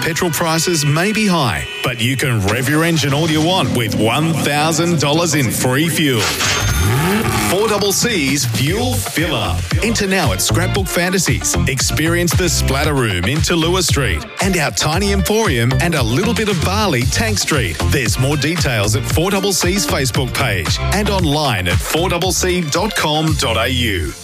petrol prices may be high, but you can rev your engine all you want with $1,000 in free fuel. 4CC's Fuel Filler. Enter now at Scrapbook Fantasies. Experience the Splatter Room in Tallulah Street and our tiny emporium and a little bit of Bali, Tank Street. There's more details at 4CC's Facebook page and online at 4cc.com.au.